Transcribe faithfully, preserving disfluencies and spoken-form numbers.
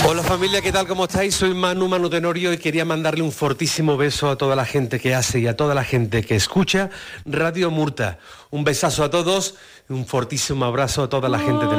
Hola familia, ¿qué tal? ¿Cómo estáis? Soy Manu Manu Tenorio y quería mandarle un fortísimo beso a toda la gente que hace y a toda la gente que escucha Radio Murta. Un besazo a todos y un fortísimo abrazo a toda la gente de